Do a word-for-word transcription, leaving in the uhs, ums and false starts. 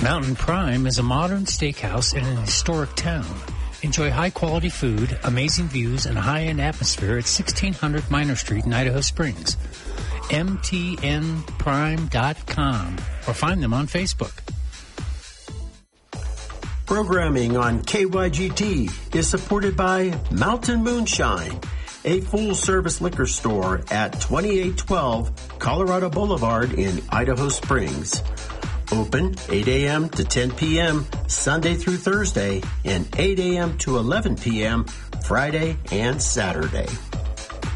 Mountain Prime is a modern steakhouse in an historic town. Enjoy high-quality food, amazing views, and a high-end atmosphere at sixteen hundred Minor Street in Idaho Springs. M T N prime dot com or find them on Facebook. Programming on K Y G T is supported by Mountain Moonshine, a full-service liquor store at twenty-eight twelve Colorado Boulevard in Idaho Springs. Open eight a.m. to ten p.m. Sunday through Thursday and eight a.m. to eleven p.m. Friday and Saturday.